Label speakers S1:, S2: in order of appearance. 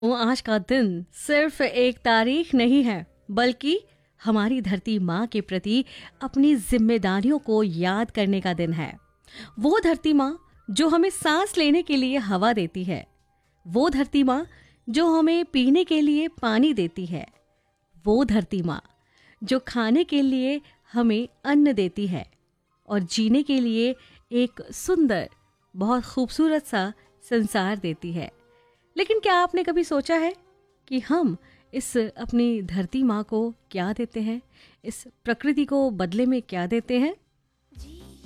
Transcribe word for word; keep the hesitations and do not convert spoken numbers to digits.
S1: वो आज का दिन सिर्फ एक तारीख नहीं है, बल्कि हमारी धरती माँ के प्रति अपनी जिम्मेदारियों को याद करने का दिन है। वो धरती माँ जो हमें सांस लेने के लिए हवा देती है, वो धरती माँ जो हमें पीने के लिए पानी देती है, वो धरती माँ जो खाने के लिए हमें अन्न देती है और जीने के लिए एक सुंदर, बहुत खूबसूरत सा संसार देती है। लेकिन क्या आपने कभी सोचा है कि हम इस अपनी धरती माँ को क्या देते हैं, इस प्रकृति को बदले में क्या देते हैं?